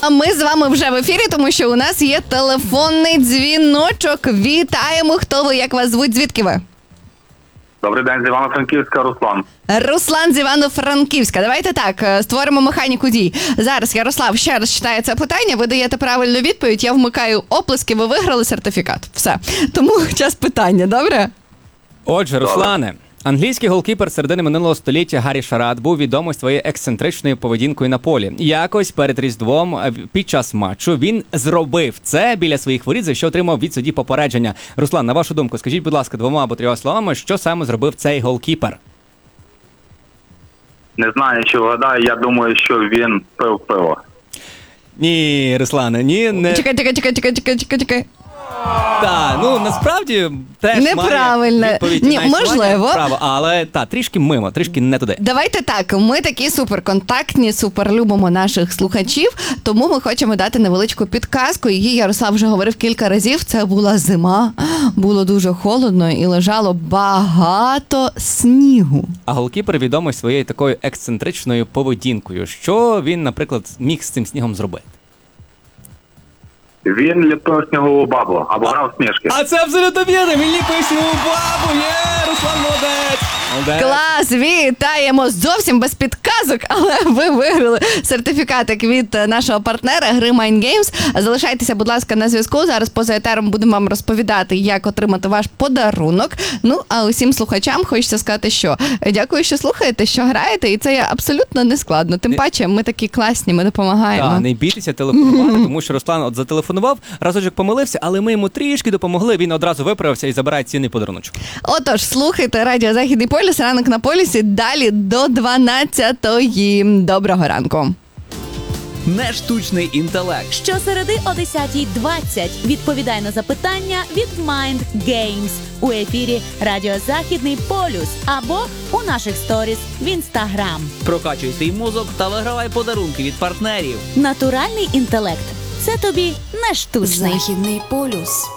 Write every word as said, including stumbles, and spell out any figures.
А ми з вами вже в ефірі, тому що у нас є телефонний дзвіночок. Вітаємо, хто ви, як вас звуть, звідки ви? Добрий день, з Івано-Франківська, Руслан. Руслан з Івано-Франківська. Давайте так, створимо механіку дій. Зараз Ярослав ще раз читає це питання, ви даєте правильну відповідь, я вмикаю оплески, ви виграли сертифікат. Все. Тому час питання, добре? Отже, Руслане, англійський голкіпер середини минулого століття Гаррі Шарат був відомий своєю ексцентричною поведінкою на полі. Якось перед Різдвом під час матчу він зробив це біля своїх воріт, за що отримав від судді попередження. Руслан, на вашу думку, скажіть, будь ласка, двома або трьома словами, що саме зробив цей голкіпер? Не знаю, чи вгадаю, я думаю, що він пив пиво. Ні, Руслане, ні, не... Чекай, чекай, чекай, чекай, чекай, чекай, чекай. Так, ну насправді теж Неправильно. має відповідь Ні, на існування можливо. право, але та трішки мимо, трішки не туди. Давайте так, ми такі суперконтактні, суперлюбимо наших слухачів, тому ми хочемо дати невеличку підказку. Її Ярослав вже говорив кілька разів. Це була зима, було дуже холодно і лежало багато снігу. А голкіпер відомий своєю такою ексцентричною поведінкою. Що він, наприклад, міг з цим снігом зробити? Він ліпив снігову баблу або грав в сніжки. А це абсолютно вірно, він ліпив снігову бабу, є, Руслан молодець. молодець. Клас, вітаємо! Зовсім без підказок, але ви виграли сертифікатик від нашого партнера гри Mind Games. Залишайтеся, будь ласка, на зв'язку. Зараз поза етером будемо вам розповідати, як отримати ваш подарунок. Ну, а усім слухачам хочеться сказати, що дякую, що слухаєте, що граєте, і це є абсолютно нескладно. Тим паче, ми такі класні, ми допомагаємо. Так, не бійтеся телефонувати, тому що Руслан от зателефонував, разочок помилився, але ми йому трішки допомогли, він одразу виправився і забирає цінний подаруночок. Отож, слухайте Радіо Західний полюс, ранок на полюсі, далі до дванадцятої. Доброго ранку. Нештучний інтелект. Щосереди о десятій двадцять відповідай на запитання від Mind Games у ефірі Радіо Західний полюс або у наших сторіс в Інстаграм. Прокачуй свій мозок та вигравай подарунки від партнерів. Натуральний інтелект – це тобі не штучний. Західний полюс.